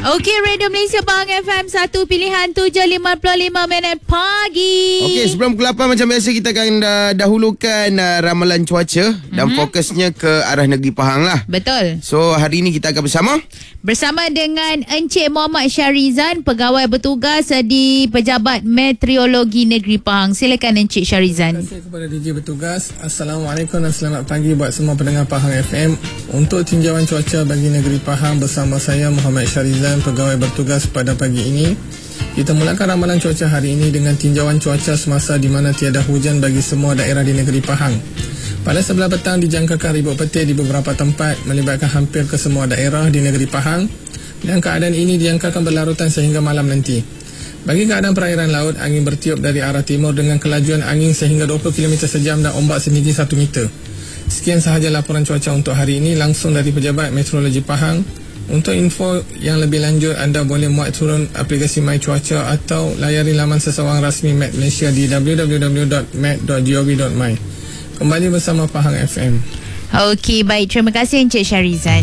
Okey, Radio Malaysia Pahang FM 1 pilihan 7.55 minit pagi. Okey, sebelum pukul 8 macam biasa kita akan dahulukan ramalan cuaca dan fokusnya ke arah negeri Pahang lah. Betul. So hari ini kita akan bersama dengan Encik Muhammad Syarizan, pegawai bertugas di Pejabat Meteorologi Negeri Pahang. Silakan Encik Syarizan. Terima kasih kepada DJ bertugas. Assalamualaikum dan selamat pagi buat semua pendengar Pahang FM. Untuk tinjauan cuaca bagi negeri Pahang bersama saya Muhammad Syarizan, pegawai bertugas pada pagi ini. Kita mulakan ramalan cuaca hari ini dengan tinjauan cuaca semasa di mana tiada hujan bagi semua daerah di negeri Pahang. Pada sebelah petang dijangkakan ribut petir di beberapa tempat melibatkan hampir ke semua daerah di negeri Pahang, dan keadaan ini dijangkakan berlarutan sehingga malam nanti. Bagi keadaan perairan laut, angin bertiup dari arah timur dengan kelajuan angin sehingga 20 km sejam dan ombak setinggi 1 meter. Sekian sahaja laporan cuaca untuk hari ini langsung dari Pejabat Meteorologi Pahang. Untuk info yang lebih lanjut, anda boleh muat turun aplikasi My Cuaca atau layari laman sesawang rasmi Met Malaysia di www.met.gov.my. Kembali bersama Pahang FM. Okey, baik. Terima kasih Encik Syarizan.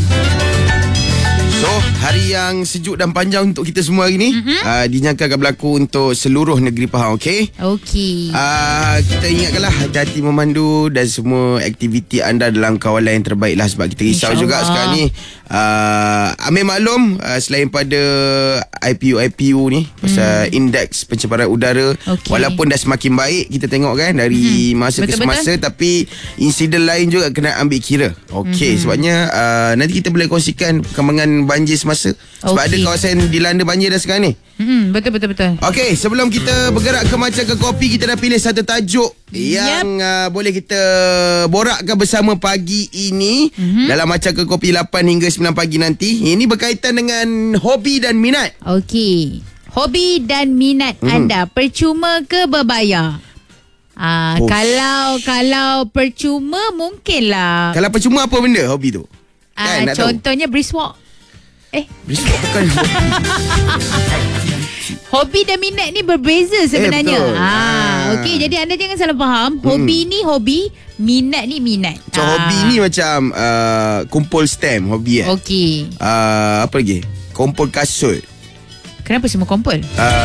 So, hari yang sejuk dan panjang untuk kita semua hari ni dinyatakan berlaku untuk seluruh negeri Pahang, okey? Okey. Kita ingatkanlah hati-hati memandu dan semua aktiviti anda dalam kawalan yang terbaik lah, sebab kita risau juga sekarang ni. Ambil maklum, selain pada IPU ni pasal indeks pencemaran udara, walaupun dah semakin baik kita tengok kan dari masa ke semasa, tapi insiden lain juga kena ambil kira. Okey, sebabnya nanti kita boleh kongsikan perkembangan banjir semasa, sebab ada kawasan dilanda banjir dah sekarang ni. Betul. Okey, sebelum kita bergerak ke Macam ke Kopi, kita dah pilih satu tajuk yang boleh kita borakkan bersama pagi ini dalam Macam ke Kopi 8 hingga 9 pagi nanti. Ini berkaitan dengan hobi dan minat. Okey, hobi dan minat anda percuma ke berbayar? Kalau percuma mungkinlah. Kalau percuma apa benda hobi tu? Kan, contohnya brisk walk. Brisk walk bukan hobi. Hobi dan minat ni berbeza sebenarnya. Okey, jadi anda jangan salah faham. Hobi ni hobi, minat ni minat. So hobi ni macam kumpul stamp hobi Okey. Apa lagi? Kumpul kasut. Kenapa semua kumpul?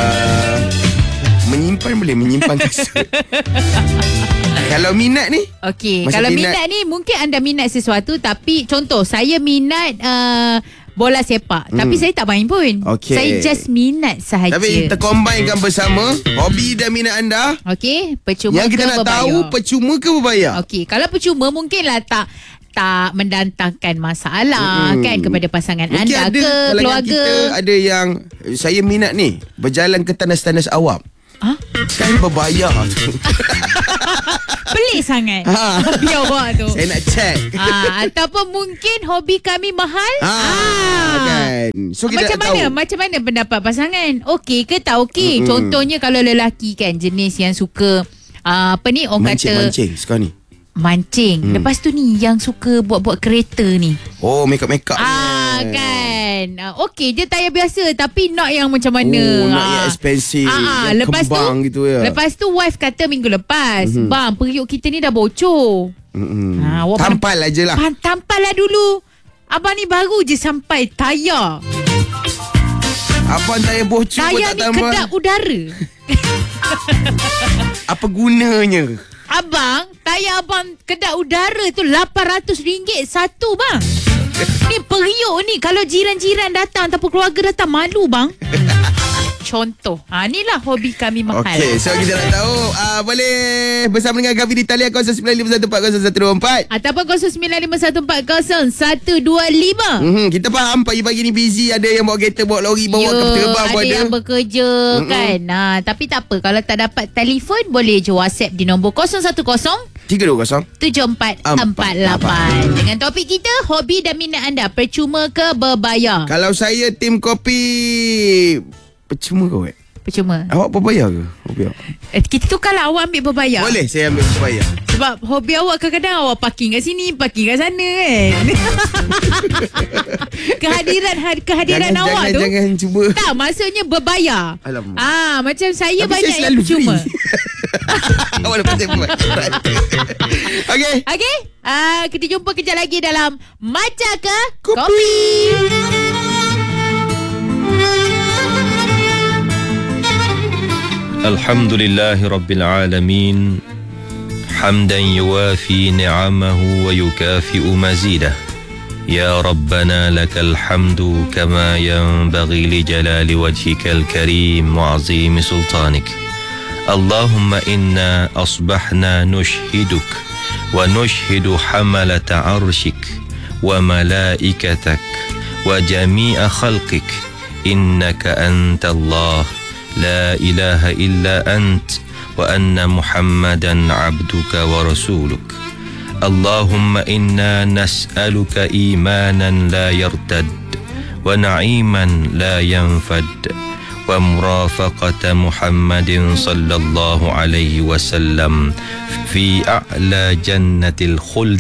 Menyimpan kasut. Kalau minat ni? Okey, kalau minat ni mungkin anda minat sesuatu, tapi contoh saya minat bola sepak, tapi saya tak main pun. Saya just minat sahaja. Tapi kita combinekan bersama hobi dan minat anda. Okey, percuma yang kita nak berbayar. tahu percuma ke berbayar. Okey, kalau percuma mungkinlah tak mendatangkan masalah kan kepada pasangan mungkin anda ada, ke keluarga. Kita ada yang saya minat ni berjalan ke tandas-tandas awam. Kan berbayar tu. Pelik sangat hobi awak tu. Saya nak check. Ataupun mungkin hobi kami mahal. Kan. So kita Macam mana pendapat pasangan? Okey ke tak okey? Contohnya kalau lelaki kan jenis yang suka apa ni orang kata mancing sekarang ni. Mancing. Lepas tu ni yang suka buat-buat kereta ni. Oh, make up kan. Okey, dia tayar biasa tapi nak yang macam mana? Nak yang expensive, yang lepas kembang tu, gitu ya. Lepas tu wife kata minggu lepas, bang, periuk kita ni dah bocor. Tampal aje lah. Tampal lah dulu. Abang ni baru je sampai tayar. Abang tayar bocor tayar tak ni tambah. kedap udara. Apa gunanya? Abang, tayar abang kedap udara tu RM800 satu bang. Ni periuk ni. Kalau jiran-jiran datang ataupun keluarga datang, malu bang. Contoh. Inilah hobi kami mahal. Okey, so kita nak tahu boleh bersama dengan kami di talian 0951400124 ataupun 0951400125. Kita faham pagi-pagi ni busy, ada yang bawa kereta, bawa lori, bawa kapal terbang, ada yang bekerja kan. Tapi tak apa, kalau tak dapat telefon boleh je WhatsApp di nombor 010-320-7448. Dengan topik kita, hobi dan minat anda percuma ke berbayar? Kalau saya tim kopi percuma ke? Percuma. Awak berbayar ke? Hobi awak? Kita tukarlah, awak ambil berbayar. Boleh saya ambil berbayar. Sebab hobi awak kadang-kadang awak parking kat sini, parking kat sana kan. Kehadiran awak tu Jangan cuba. tak, maksudnya berbayar. Alamak. Macam saya tapi banyak saya yang percuma. Awak lepas saya buat. Okey. Kita jumpa kejap lagi dalam Macam ke Kopi. الحمد لله رب العالمين حمدا يوافي نعمه ويكافئ مزيده يا ربنا لك الحمد كما ينبغي لجلال وجهك الكريم وعظيم سلطانك اللهم إنا أصبحنا نشهدك ونشهد حملة عرشك وملائكتك وجميع خلقك إنك أنت الله لا إله إلا أنت وأن محمدا عبدك ورسولك اللهم إنا نسألك إيمانا لا يرتد ونعيما لا ينفد ومرافقة محمد صلى الله عليه وسلم في أعلى جنة الخلد.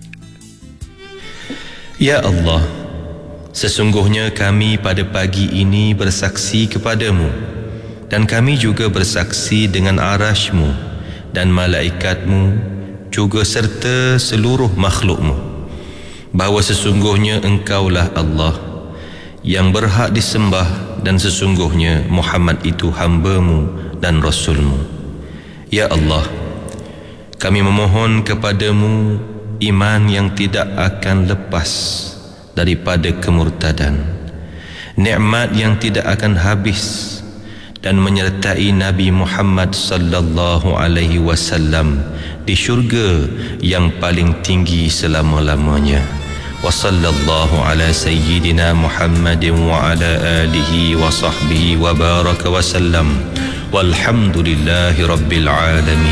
Ya Allah, sesungguhnya kami pada pagi ini bersaksi kepadamu dan kami juga bersaksi dengan arasy-Mu dan malaikat-Mu juga serta seluruh makhluk-Mu bahawa sesungguhnya Engkaulah Allah yang berhak disembah dan sesungguhnya Muhammad itu hamba-Mu dan Rasul-Mu. Ya Allah, kami memohon kepadamu iman yang tidak akan lepas daripada kemurtadan, nikmat yang tidak akan habis dan menyertai Nabi Muhammad sallallahu alaihi wasallam di syurga yang paling tinggi selama-lamanya. Wa sallallahu ala sayyidina Muhammadin wa ala alihi wa sahbihi wa baraka wa sallam. Walhamdulillahi rabbil alamin.